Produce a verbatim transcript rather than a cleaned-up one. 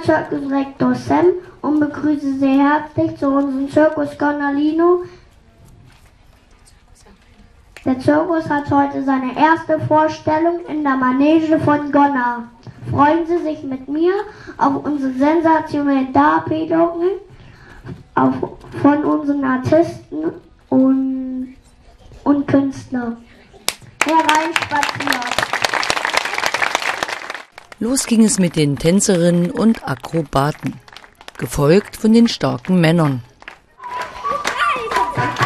Zirkusdirektor Sam und begrüße Sie herzlich zu unserem Circus Gonalino. Der Zirkus hat heute seine erste Vorstellung in der Manege von Gonna. Freuen Sie sich mit mir auf unsere sensationellen Darbietungen auf, von unseren Artisten und, und Künstlern. Hereinspaziert! Los ging es mit den Tänzerinnen und Akrobaten, gefolgt von den starken Männern.